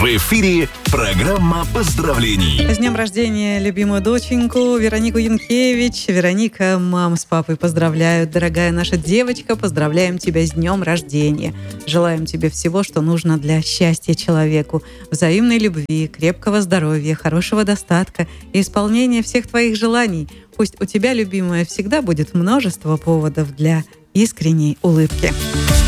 В эфире программа поздравлений. С днем рождения любимую доченьку Веронику Янкевич. Вероника, мама с папой поздравляют. Дорогая наша девочка, поздравляем тебя с днем рождения. Желаем тебе всего, что нужно для счастья человеку. Взаимной любви, крепкого здоровья, хорошего достатка и исполнения всех твоих желаний. Пусть у тебя, любимая, всегда будет множество поводов для искренней улыбки.